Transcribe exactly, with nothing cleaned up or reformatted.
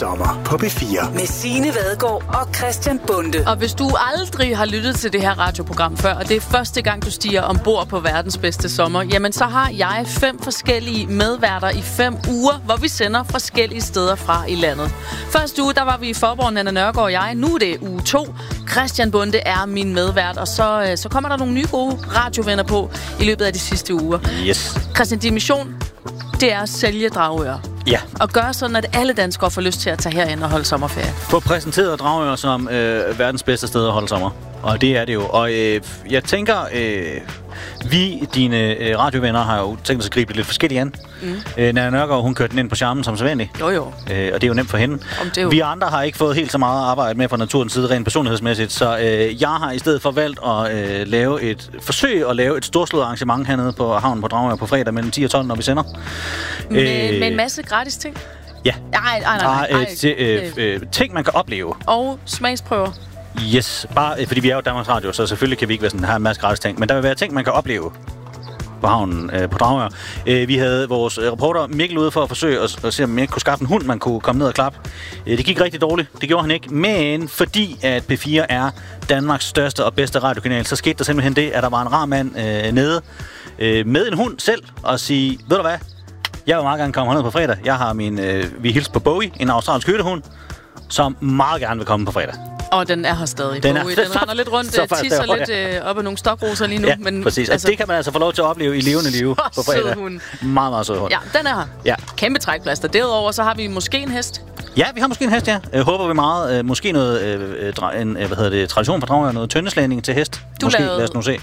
sommer på B fire. Med Signe Vadgaard og Christian Bonde. Og hvis du aldrig har lyttet til det her radioprogram før, og det er første gang, du stiger ombord på verdens bedste sommer, jamen så har jeg fem forskellige medværter i fem uger, hvor vi sender forskellige steder fra i landet. Første uge, der var vi i Forborg, Nanna Nørgaard og jeg. Nu er det uge to. Christian Bonde er min medvært, og så, så kommer der nogle nye gode radiovenner på i løbet af de sidste uger. Yes. Christian, din mission, det er at sælge Dragør. Ja. Og gøre sådan, at alle danskere får lyst til at tage herind og holde sommerferie. Få præsenteret Dragør som øh, verdens bedste sted at holde sommer. Og det er det jo. Og øh, jeg tænker, øh, vi, dine øh, radiovenner, har jo tænkt os at gribe det lidt forskelligt an. Mm. Øh, Nanna Nørgaard, hun kørte den ind på charmen som sædvanligt. Jo jo. Øh, og det er jo nemt for hende. Jo. Vi andre har ikke fået helt så meget arbejde med fra naturens side, rent personlighedsmæssigt. Så øh, jeg har i stedet for valgt at øh, lave et forsøg at lave et storslået arrangement hernede på havnen på Dragør på fredag mellem ti og tolv, når vi sender. Med, øh, med en masse gratis ting? Ja. Nej, nej, nej. nej. Ah, øh, øh, øh, ting, man kan opleve. Og smagsprøver. Yes, bare øh, fordi vi er jo Danmarks Radio, så selvfølgelig kan vi ikke være sådan, have en masse gratis ting. Men der vil være ting, man kan opleve på havnen øh, på Dragør. Øh, vi havde vores øh, reporter Mikkel ude for at forsøge at, at se, om jeg kunne skaffe en hund, man kunne komme ned og klappe. Øh, det gik rigtig dårligt. Det gjorde han ikke. Men fordi at B fire er Danmarks største og bedste radiokanal, så skete der simpelthen det, at der var en rar mand øh, nede øh, med en hund selv og sige, ved du hvad? Jeg vil meget gerne komme herned på fredag. Jeg har min, øh, vi hilser på Bowie, en australsk hyttehund, som meget gerne vil komme på fredag. Og den er her stadig. Den, er, Bowie. Den render lidt rundt, så, så tisser der, lidt øh, op ad nogle stokroser lige nu. Ja, men, præcis. Altså, det kan man altså få lov til at opleve i levende liv på fredag. Hund. Meget, meget sød hund. Ja, den er her. Ja. Kæmpe trækplaster. Derudover så har vi måske en hest. Ja, vi har måske en hest, ja. Øh, håber vi meget. Øh, måske noget, øh, dra- en, øh, hvad hedder det, tradition for Dragør, noget tøndeslægning til hest. Du måske, lavede, lad os nu se.